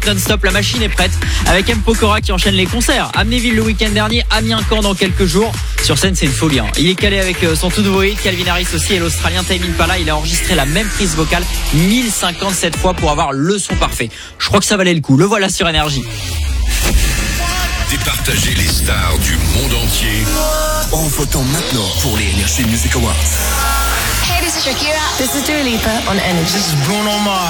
Non-stop, la machine est prête avec M. Pokora qui enchaîne les concerts. Amnéville le week-end dernier, Amiens-Caen dans quelques jours. Sur scène, c'est une folie. Il est calé avec son tout nouveau hit, Calvin Harris aussi, et l'Australien Tame Impala. Il a enregistré la même prise vocale 1057 fois pour avoir le son parfait. Je crois que ça valait le coup. Le voilà sur Énergie. Départager les stars du monde entier en votant maintenant pour les Energy Music Awards. Hey, this is Shakira. This is Dua Lipa on Energy. This is Bruno Mars.